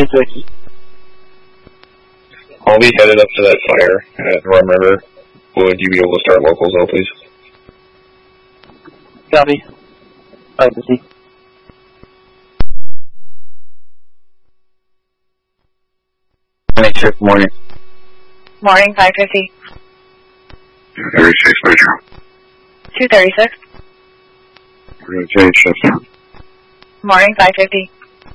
250. I'll be headed up to that fire at Rum River. Would you be able to start locals though, please? Copy. 550. Good morning. Morning, 550. 236, Major. 236. We're going to change shift. Morning, 550.